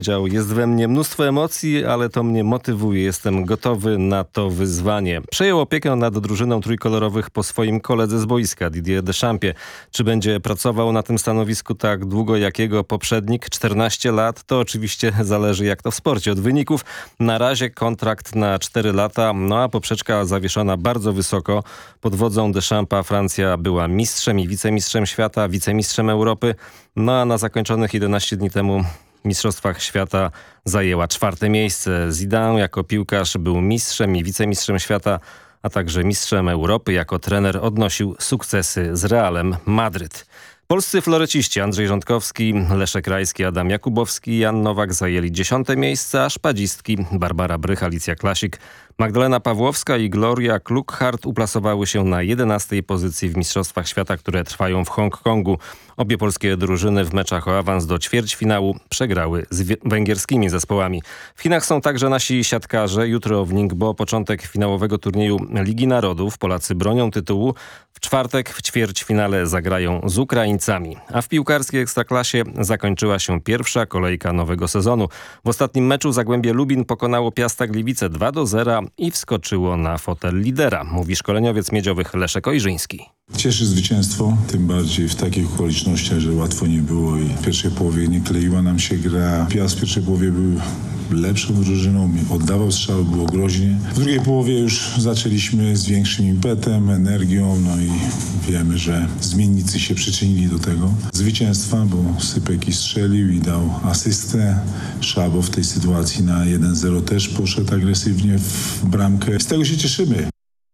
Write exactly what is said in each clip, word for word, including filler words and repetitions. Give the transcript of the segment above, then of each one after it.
Jest we mnie mnóstwo emocji, ale to mnie motywuje. Jestem gotowy na to wyzwanie. Przejął opiekę nad drużyną trójkolorowych po swoim koledze z boiska, Didier Deschampsie. Czy będzie pracował na tym stanowisku tak długo jak jego poprzednik? czternaście lat? To oczywiście zależy, jak to w sporcie, od wyników. Na razie kontrakt na cztery lata, no a poprzeczka zawieszona bardzo wysoko. Pod wodzą Deschampsa Francja była mistrzem i wicemistrzem świata, wicemistrzem Europy. No a na zakończonych jedenaście dni temu Mistrzostwach Świata zajęła czwarte miejsce. Zidane jako piłkarz był mistrzem i wicemistrzem świata, a także mistrzem Europy. Jako trener odnosił sukcesy z Realem Madryt. Polscy floreciści Andrzej Rządkowski, Leszek Rajski, Adam Jakubowski i Jan Nowak zajęli dziesiąte miejsce, a szpadzistki Barbara Brych, Alicja Klasik, Magdalena Pawłowska i Gloria Kluckhardt uplasowały się na jedenastej pozycji w Mistrzostwach Świata, które trwają w Hongkongu. Obie polskie drużyny w meczach o awans do ćwierćfinału przegrały z węgierskimi zespołami. W Chinach są także nasi siatkarze. Jutro w Ningbo początek finałowego turnieju Ligi Narodów. Polacy bronią tytułu. W czwartek w ćwierćfinale zagrają z Ukraińcami. A w piłkarskiej Ekstraklasie zakończyła się pierwsza kolejka nowego sezonu. W ostatnim meczu Zagłębie Lubin pokonało Piasta Gliwice dwa do zera i wskoczyło na fotel lidera, mówi szkoleniowiec miedziowych Leszek Ojrzyński. Cieszy zwycięstwo, tym bardziej w takich okolicznościach, że łatwo nie było i w pierwszej połowie nie kleiła nam się gra. Piast w pierwszej połowie był lepszą drużyną, oddawał strzały, było groźnie. W drugiej połowie już zaczęliśmy z większym impetem, energią, no i wiemy, że zmiennicy się przyczynili do tego zwycięstwa, bo Sypek i strzelił i dał asystę. Szabo w tej sytuacji na jeden zero też poszedł agresywnie w bramkę. Z tego się cieszymy.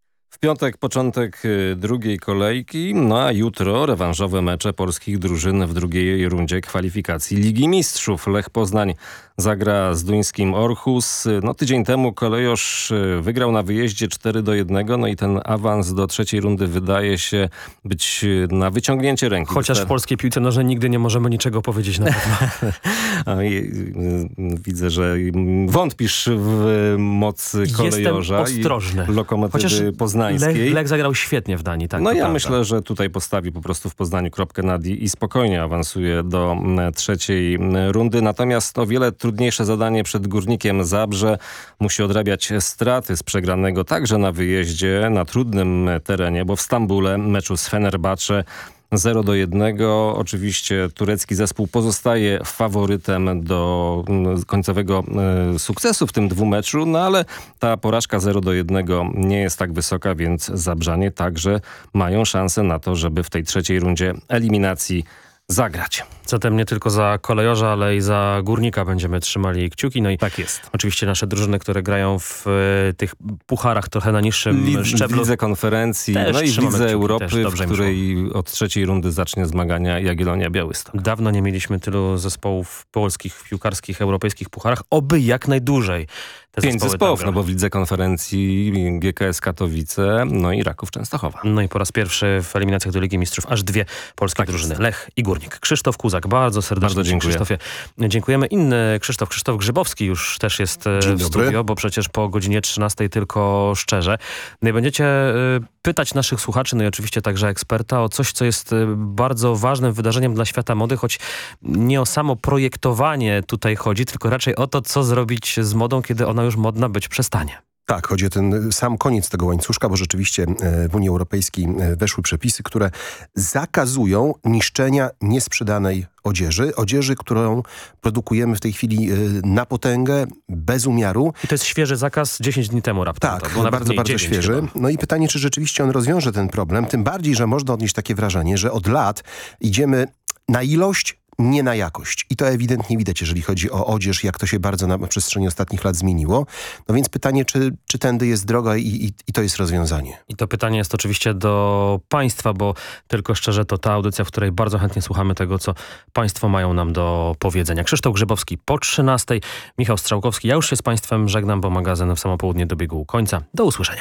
W piątek początek drugiej kolejki, no a jutro rewanżowe mecze polskich drużyn w drugiej rundzie kwalifikacji Ligi Mistrzów. Lech Poznań zagra z duńskim Orhus. No tydzień temu Kolejosz wygrał na wyjeździe cztery do jednego, no i ten awans do trzeciej rundy wydaje się być na wyciągnięcie ręki. Chociaż w polskiej piłce nożnej nigdy nie możemy niczego powiedzieć na pewno. Widzę, że wątpisz w moc Kolejorza Jestem ostrożny. i Lokomotywy Chociaż Poznańskiej. Lech, Lech zagrał świetnie w Danii. Tak, no ja prawda. myślę, że tutaj postawi po prostu w Poznaniu kropkę nad i i spokojnie awansuje do trzeciej rundy. Natomiast o wiele trudniejsze zadanie przed Górnikiem Zabrze. Musi odrabiać straty z przegranego także na wyjeździe, na trudnym terenie, bo w Stambule meczu z Fenerbahce zero do jednego. Oczywiście turecki zespół pozostaje faworytem do końcowego e, sukcesu w tym dwumeczu, no ale ta porażka zero do jednego nie jest tak wysoka, więc Zabrzanie także mają szansę na to, żeby w tej trzeciej rundzie eliminacji zagrać. Zatem nie tylko za Kolejorza, ale i za Górnika będziemy trzymali kciuki. No i tak jest. Oczywiście nasze drużyny, które grają w y, tych pucharach trochę na niższym Lid, szczeblu. W Lidze Konferencji, też no i w Lidze Europy, w której muszą. od trzeciej rundy zacznie zmagania Jagiellonia Białystok. Dawno nie mieliśmy tylu zespołów polskich w piłkarskich europejskich pucharach. Oby jak najdłużej. Te Pięć zespołów, no bo w Lidze Konferencji G K S Katowice, no i Raków Częstochowa. No i po raz pierwszy w eliminacjach do Ligi Mistrzów aż dwie polskie tak drużyny. Jest. Lech i Górnik. Krzysztof Kuzak, bardzo serdecznie bardzo dziękuję. Krzysztofie. Dziękujemy. Inny Krzysztof, Krzysztof Grzybowski już też jest Dzień w studio, dobry. Bo przecież po godzinie trzynastej tylko szczerze. No i będziecie pytać naszych słuchaczy, no i oczywiście także eksperta o coś, co jest bardzo ważnym wydarzeniem dla świata mody, choć nie o samo projektowanie tutaj chodzi, tylko raczej o to, co zrobić z modą, kiedy ona już modna być przestanie. Tak, chodzi o ten sam koniec tego łańcuszka, bo rzeczywiście w Unii Europejskiej weszły przepisy, które zakazują niszczenia niesprzedanej odzieży. Odzieży, którą produkujemy w tej chwili na potęgę, bez umiaru. I to jest świeży zakaz dziesięć dni temu raptem. Tak, to, bardzo, bardzo świeży. Chyba. No i pytanie, czy rzeczywiście on rozwiąże ten problem. Tym bardziej, że można odnieść takie wrażenie, że od lat idziemy na ilość, nie na jakość. I to ewidentnie widać, jeżeli chodzi o odzież, jak to się bardzo na przestrzeni ostatnich lat zmieniło. No więc pytanie, czy, czy tędy jest droga i, i, i to jest rozwiązanie. I to pytanie jest oczywiście do państwa, bo tylko szczerze to ta audycja, w której bardzo chętnie słuchamy tego, co państwo mają nam do powiedzenia. Krzysztof Grzybowski po trzynastej, Michał Strzałkowski. Ja już się z państwem żegnam, bo magazyn w samo południe dobiegł końca. Do usłyszenia.